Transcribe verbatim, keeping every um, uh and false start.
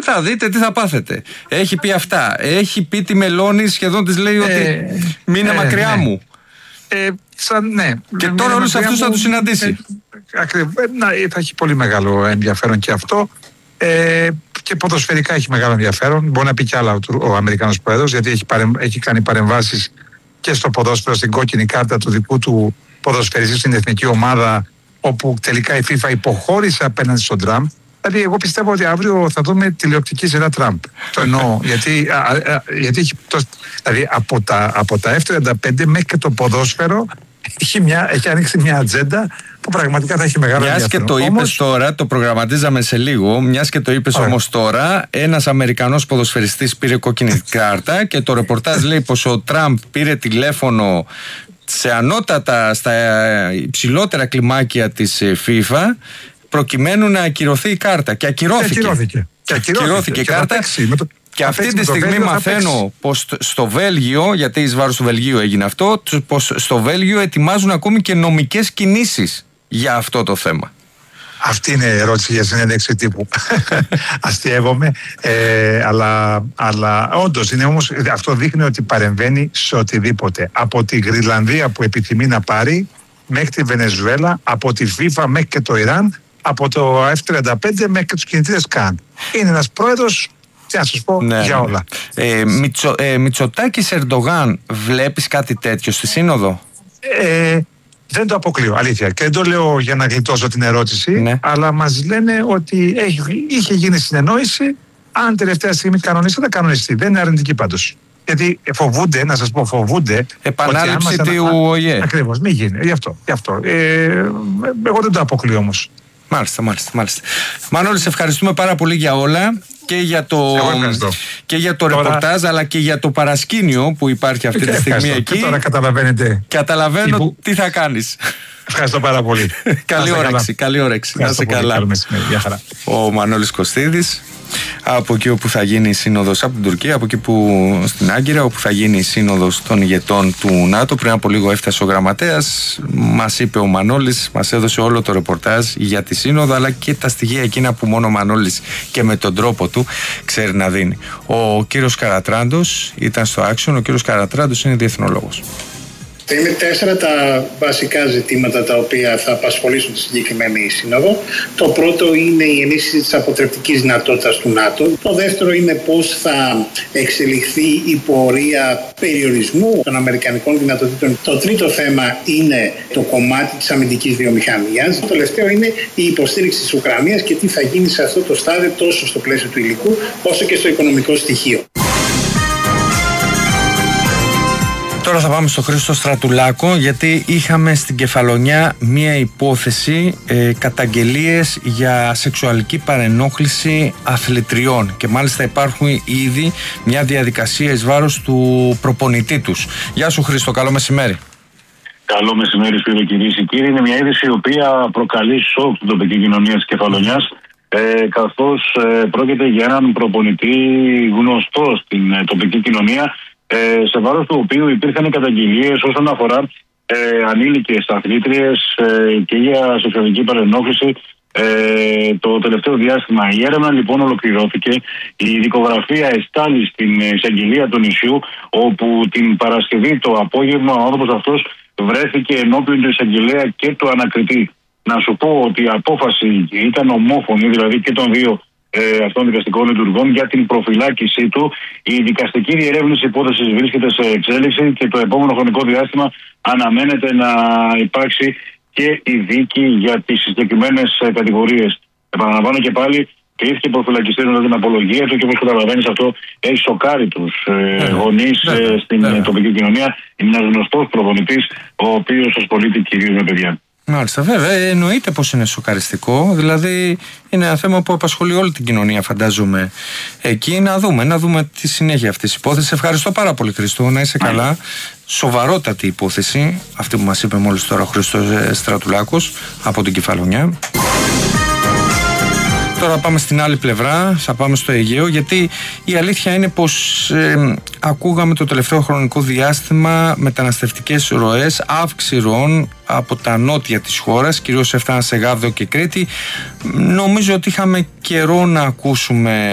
Θα δείτε τι θα πάθετε. Έχει πει αυτά. Έχει πει τη Μελώνη, σχεδόν της λέει ότι ε, μείνε ε, μακριά ναι. μου. Ε, σαν, ναι. Και τώρα όλους αυτούς θα τους συναντήσει. Ε, ακριβώς, να, θα έχει πολύ μεγάλο ενδιαφέρον και αυτό. Ε, και ποδοσφαιρικά έχει μεγάλο ενδιαφέρον. Μπορεί να πει κι άλλα ο, ο Αμερικανός Πρόεδρος, γιατί έχει, παρεμ, έχει κάνει παρεμβάσεις και στο ποδόσφαιρο, στην κόκκινη κάρτα του δικού του ποδοσφαιριστή στην εθνική ομάδα, όπου τελικά η FIFA υποχώρησε απέναντι στον Τραμπ. Δηλαδή, εγώ πιστεύω ότι αύριο θα δούμε τηλεοπτική σειρά Τραμπ. Το εννοώ. γιατί α, α, γιατί έχει το, δηλαδή, από τα, από τα εφ τριάντα πέντε μέχρι και το ποδόσφαιρο έχει, μια, έχει ανοίξει μια ατζέντα που πραγματικά θα έχει μεγάλο ενδιαφέρον. Μιας και το είπες όμως... τώρα, το προγραμματίζαμε σε λίγο. Μιας και το είπες όμως τώρα, ένας Αμερικανός ποδοσφαιριστής πήρε κόκκινη κάρτα και το ρεπορτάζ λέει πως ο Τραμπ πήρε τηλέφωνο σε ανώτατα, στα υψηλότερα κλιμάκια της FIFA, προκειμένου να ακυρωθεί η κάρτα. Και ακυρώθηκε. Και ακυρώθηκε. Και ακυρώθηκε, ακυρώθηκε η κάρτα. Το... Και αυτή τη στιγμή μαθαίνω πως στο Βέλγιο, γιατί εις βάρος του Βελγίου έγινε αυτό, πως στο Βέλγιο ετοιμάζουν ακόμη και νομικές κινήσεις για αυτό το θέμα. Αυτή είναι η ερώτηση για συνέντευξη τύπου. Αστειεύομαι. Ε, αλλά αλλά όντως είναι όμως, αυτό δείχνει ότι παρεμβαίνει σε οτιδήποτε. Από τη Γρυλανδία που επιθυμεί να πάρει, μέχρι τη Βενεζουέλα, από τη FIFA μέχρι και το Ιράν, από το εφ τριάντα πέντε μέχρι και τους κινητήρες Καν. Είναι ένας πρόεδρος, τι να σας πω, ναι, για όλα. Ε, Μητσο, ε, Μητσοτάκης Ερντογάν, βλέπεις κάτι τέτοιο στη Σύνοδο? Ε, δεν το αποκλείω, αλήθεια. Και δεν το λέω για να γλιτώσω την ερώτηση, ναι. Αλλά μας λένε ότι έχει, είχε γίνει συνεννόηση. Αν τελευταία στιγμή κανονίσει, θα κανονιστεί. Δεν είναι αρνητική πάντως. Γιατί φοβούνται, να σας πω, φοβούνται. Επανάληψη του ΟΗΕ. Ακριβώς, μην γίνει. Γι' αυτό. Γι αυτό. Ε, εγώ δεν το αποκλείω όμως. Μάλιστα, μάλιστα, μάλιστα. Μανώλη, σε ευχαριστούμε πάρα πολύ για όλα. Και για το, και για το τώρα... ρεπορτάζ, αλλά και για το παρασκήνιο που υπάρχει αυτή τη στιγμή εκεί. Και τώρα καταλαβαίνετε. Καταλαβαίνω τι, που... τι θα κάνεις. Ευχαριστώ πάρα πολύ. Καλή όρεξη, καλή όρεξη. Να είσαι καλά. Καλό μεσημέρι. Γεια χαρά. Ο Μανώλης Κωστίδης, από εκεί όπου θα γίνει η σύνοδος, από την Τουρκία, από εκεί που στην Άγκυρα, όπου θα γίνει η σύνοδος των ηγετών του ΝΑΤΟ. Πριν από λίγο έφτασε ο γραμματέας, μας είπε ο Μανώλης, μας έδωσε όλο το ρεπορτάζ για τη σύνοδο, αλλά και τα στοιχεία εκείνα που μόνο ο Μανώλης και με τον τρόπο του ξέρει να δίνει. Ο κύριος Καρατράντος ήταν στο Action. Ο κύριος Καρατράντος είναι διεθνολόγος. Είναι τέσσερα τα βασικά ζητήματα τα οποία θα απασχολήσουν τη συγκεκριμένη σύνοδο. Το πρώτο είναι η ενίσχυση της αποτρεπτικής δυνατότητας του ΝΑΤΟ. Το δεύτερο είναι πώς θα εξελιχθεί η πορεία περιορισμού των αμερικανικών δυνατοτήτων. Το τρίτο θέμα είναι το κομμάτι της αμυντικής βιομηχανίας. Το τελευταίο είναι η υποστήριξη της Ουκρανίας και τι θα γίνει σε αυτό το στάδιο τόσο στο πλαίσιο του υλικού όσο και στο οικονομικό στοιχείο. Τώρα θα πάμε στο Χρήστο Στρατουλάκο, γιατί είχαμε στην Κεφαλονιά μία υπόθεση, ε, καταγγελίες για σεξουαλική παρενόχληση αθλητριών, και μάλιστα υπάρχουν ήδη μια διαδικασία εις βάρος του προπονητή τους. Γεια σου Χρήστο, καλό μεσημέρι. Καλό μεσημέρι φίλε, κυρίες και κύριοι. Είναι μια είδηση η οποία προκαλεί σοκ στην τοπική κοινωνία της Κεφαλονιάς, ε, καθώς ε, πρόκειται για έναν προπονητή γνωστό στην ε, τοπική κοινωνία, Ε, σε βάρος του οποίου υπήρχαν καταγγελίες όσον αφορά ε, ανήλικες αθλήτριες ε, και για σεξουαλική παρενόχληση ε, το τελευταίο διάστημα. Η έρευνα λοιπόν ολοκληρώθηκε. Η δικογραφία εστάλει στην εισαγγελία του νησιού, όπου την Παρασκευή το απόγευμα ο άνθρωπος αυτός βρέθηκε ενώπιον του εισαγγελέα και του ανακριτή. Να σου πω ότι η απόφαση ήταν ομόφωνη, δηλαδή και των δύο Ε, αυτών δικαστικών λειτουργών, για την προφυλάκησή του. Η δικαστική διερεύνηση υπόθεσης βρίσκεται σε εξέλιξη και το επόμενο χρονικό διάστημα αναμένεται να υπάρξει και η δίκη για τις συγκεκριμένες κατηγορίες. Επαναλαμβάνω και πάλι, κρίθηκε προφυλακιστής με την απολογία του και όπως καταλαβαίνεις αυτό έχει σοκάρει τους ε, γονείς ε, στην ε, τοπική κοινωνία. Είναι ένας γνωστός προπονητής, ο οποίος ασχολείται κυρίως με παιδιά. Μάλιστα, βέβαια, εννοείται πως είναι σοκαριστικό. Δηλαδή είναι ένα θέμα που απασχολεί όλη την κοινωνία, φαντάζομαι. Εκεί να δούμε, να δούμε τη συνέχεια αυτής της υπόθεσης. Ευχαριστώ πάρα πολύ Χριστό, να είσαι καλά. Σοβαρότατη υπόθεση αυτή που μας είπε μόλις τώρα ο Χρήστος Στρατουλάκος από την Κεφαλονιά. Τώρα πάμε στην άλλη πλευρά, θα πάμε στο Αιγαίο, γιατί η αλήθεια είναι πως ε, ακούγαμε το τελευταίο χρονικό διάστημα μεταναστευτικές ροές, αύξηση ροών από τα νότια της χώρας, κυρίως έφταναν σε Γάβδο και Κρήτη. Νομίζω ότι είχαμε καιρό να ακούσουμε